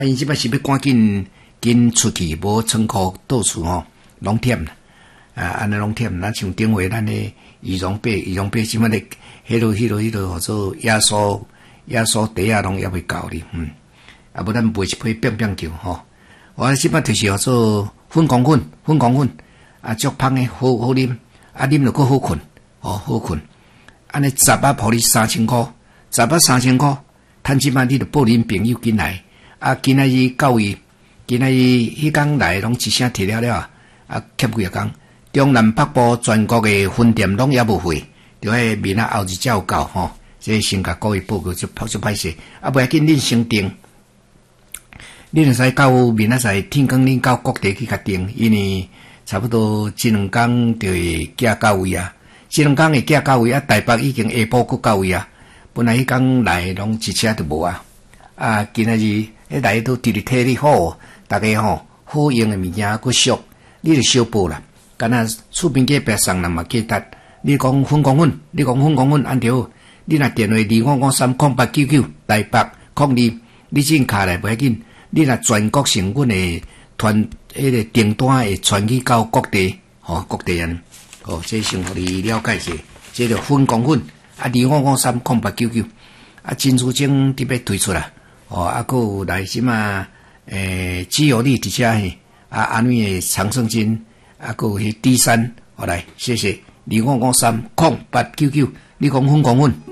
因即摆是要赶紧出去，无仓库到处吼，拢忝啦。安尼拢忝，咱像顶回咱的羽绒被即摆咧，迄落号做压缩底啊，拢也未够哩，啊，无咱卖一批变球吼。我即摆就是号做粉光粉，啊，足芳诶，好啉，啊，啉落佫好困，好困。安尼10啊，互你3000块，10啊3000块，趁即摆你著报恁朋友进来，啊，今仔日到位，今仔日迄天来拢一声摕了，啊，欠几啊工。中南北部全国诶分店拢也无货，着迄明仔后日才有到吼。这先甲各位报告就歹势，啊，袂要紧，恁先订，恁会使到明仔载天光恁到各地去甲订，因为差不多这2天就会寄到位啊。这2天会寄到位啊，台北已经下晡佫到位啊。本来迄天来拢一车就无啊。啊，今仔日迄来都直直体力好，大家吼好用诶物件佫俗，你就小报啦。敢若厝边隔壁送人嘛记得，你讲粉光粉安着好，你若电话25530899台北02，你先卡来袂要紧，你若全国性阮会传迄个订单会传去到各地，各地安，这先互你了解者，这着粉光粉啊25530899啊，珍珠精特别推出啦，啊，佫有来什么只有你伫遮嘿，啊，安慰诶长胜金。啊，佫有迄 D3，好来，谢谢25530899，你讲粉讲粉。